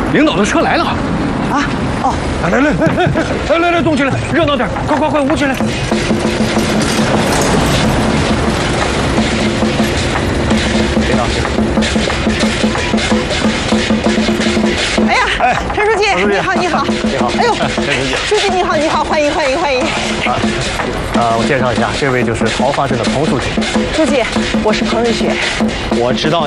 领导的车来了。 啊，哦， 来，动起来，热闹点，快，舞起来！领导。 哎呀，陈书记，你好。哎呦， 陈书记， 书记你好，欢迎。 我介绍一下，这位就是桃花镇的彭书记。 书记，我是彭瑞雪。 我知道